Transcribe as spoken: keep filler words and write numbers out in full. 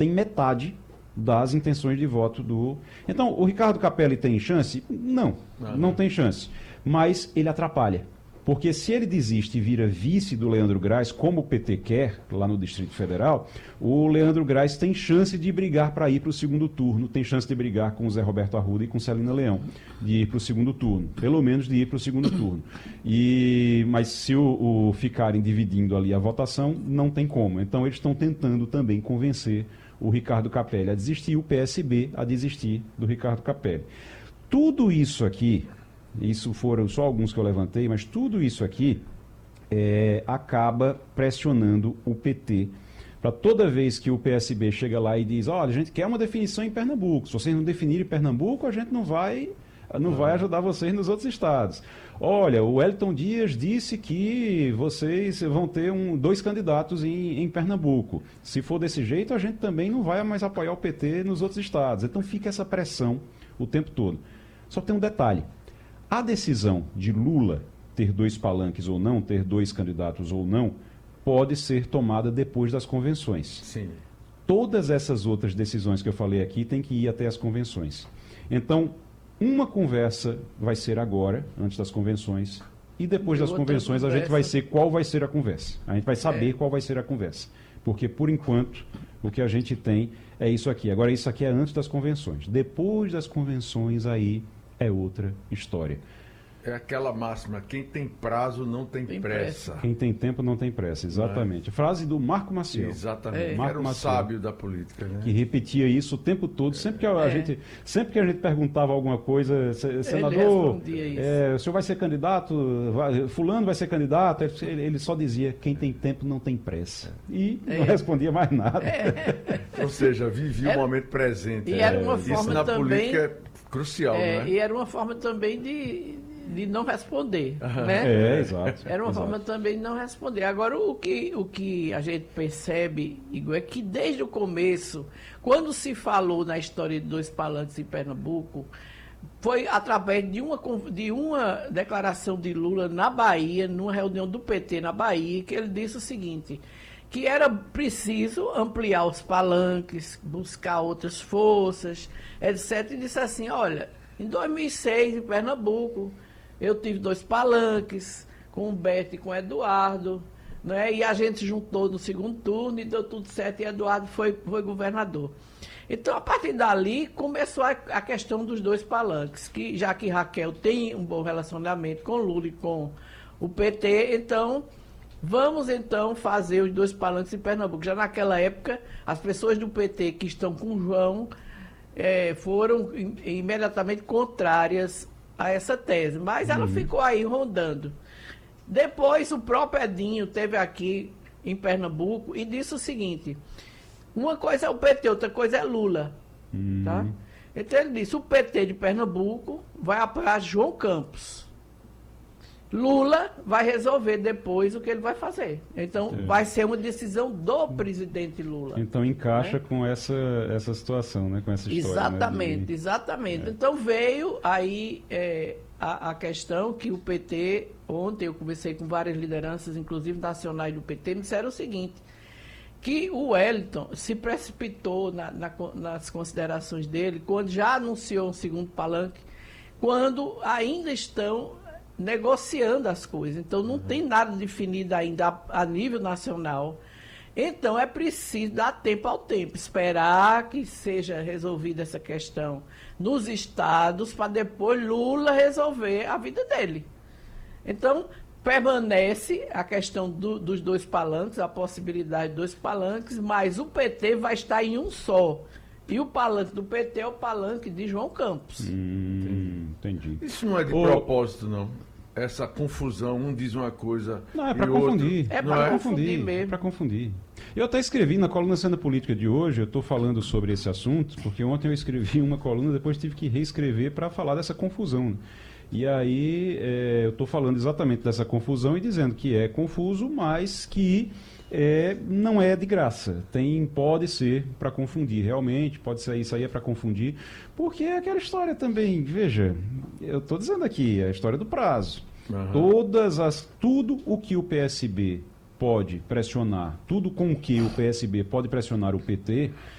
tem metade das intenções de voto do... Então, o Ricardo Capelli tem chance? Não, ah, não tem chance. Mas ele atrapalha. Porque se ele desiste e vira vice do Leandro Graz, como o P T quer, lá no Distrito Federal, o Leandro Graz tem chance de brigar para ir para o segundo turno, tem chance de brigar com o Zé Roberto Arruda e com Celina Leão, de ir para o segundo turno, pelo menos de ir para o segundo turno. E, mas se o, o ficarem dividindo ali a votação, não tem como. Então eles estão tentando também convencer o Ricardo Capelli a desistir, o P S B a desistir do Ricardo Capelli. Tudo isso aqui... Isso foram só alguns que eu levantei, mas tudo isso aqui é, acaba pressionando o P T. Para toda vez que o P S B chega lá e diz, olha, a gente quer uma definição em Pernambuco, se vocês não definirem Pernambuco, a gente não vai, não vai ajudar vocês nos outros estados. Olha, o Wellington Dias disse que vocês vão ter um, dois candidatos em, em Pernambuco. Se for desse jeito, a gente também não vai mais apoiar o P T nos outros estados. Então fica essa pressão o tempo todo. Só tem um detalhe. A decisão de Lula ter dois palanques ou não, ter dois candidatos ou não, pode ser tomada depois das convenções. Sim. Todas essas outras decisões que eu falei aqui têm que ir até as convenções. Então, uma conversa vai ser agora, antes das convenções, e depois das convenções conversa. A gente vai ser qual vai ser a conversa. A gente vai saber é. qual vai ser a conversa. Porque, por enquanto, o que a gente tem é isso aqui. Agora, isso aqui é antes das convenções. Depois das convenções, aí... é outra história. É aquela máxima, quem tem prazo não tem, tem pressa. pressa. Quem tem tempo não tem pressa, exatamente. É? Frase do Marco Maciel. Exatamente, é. Marco era um Maciel, sábio da política. Né? Que repetia isso o tempo todo, sempre que a, é. gente, sempre que a gente perguntava alguma coisa, senador, é, o senhor vai ser candidato, vai, fulano vai ser candidato, ele, ele só dizia, quem tem tempo não tem pressa. E é. não respondia mais nada. É. Ou seja, vivia era, o momento presente. E era uma forma isso na também, política é crucial, é, não é? E era uma forma também de, de não responder, uhum. né? É, exato. Era uma exato. forma também de não responder. Agora, o que, o que a gente percebe, Igor, é que desde o começo, quando se falou na história de dois palanques em Pernambuco, foi através de uma, de uma declaração de Lula na Bahia, numa reunião do P T na Bahia, que ele disse o seguinte... que era preciso ampliar os palanques, buscar outras forças, etcétera. E disse assim, olha, em dois mil e seis, em Pernambuco, eu tive dois palanques, com o Beto e com o Eduardo, né? E a gente juntou no segundo turno e deu tudo certo, e Eduardo foi, foi governador. Então, a partir dali, começou a, a questão dos dois palanques, que já que Raquel tem um bom relacionamento com Lula e com o P T, então... Vamos, então, fazer os dois palanques em Pernambuco. Já naquela época, as pessoas do P T que estão com o João é, foram im imediatamente contrárias a essa tese. Mas ela uhum. ficou aí rondando. Depois, o próprio Edinho esteve aqui em Pernambuco e disse o seguinte, uma coisa é o P T, outra coisa é Lula. Uhum. Tá? Então, ele disse, o P T de Pernambuco vai apoiar João Campos. Lula vai resolver depois o que ele vai fazer. Então, é. vai ser uma decisão do presidente Lula. Então, encaixa né? com essa, essa situação, né? Com essa história. Exatamente, né? de... exatamente. É. Então, veio aí é, a, a questão que o P T, ontem eu conversei com várias lideranças, inclusive nacionais do P T, me disseram o seguinte, que o Wellington se precipitou na, na, nas considerações dele, quando já anunciou um segundo palanque, quando ainda estão... negociando as coisas. Então, não uhum. tem nada definido ainda a, a nível nacional. Então, é preciso dar tempo ao tempo, esperar que seja resolvida essa questão nos estados, para depois Lula resolver a vida dele. Então, permanece a questão do, dos dois palanques, a possibilidade de dois palanques, mas o P T vai estar em um só. E o palanque do P T é o palanque de João Campos. Hum, entendi. Isso não é de o... propósito, não. Essa confusão, um diz uma coisa. Não, é para confundir. É para confundir mesmo. É para confundir. Eu até escrevi na coluna Cena Política de hoje, eu estou falando sobre esse assunto, porque ontem eu escrevi uma coluna, depois tive que reescrever para falar dessa confusão. E aí é, eu estou falando exatamente dessa confusão e dizendo que é confuso, mas que é, não é de graça. Tem, pode ser para confundir, realmente, pode ser isso aí é para confundir, porque é aquela história também, veja, eu estou dizendo aqui, a história do prazo. Uhum. Todas as, tudo o que o P S B pode pressionar, tudo com o que o P S B pode pressionar o P T,